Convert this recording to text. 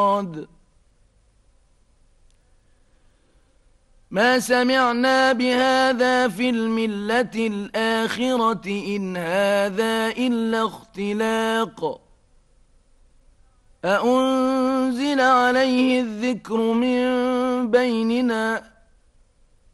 ما سمعنا بهذا في الملة الآخرة إن هذا إلا اختلاق أأنزل عليه الذكر من بيننا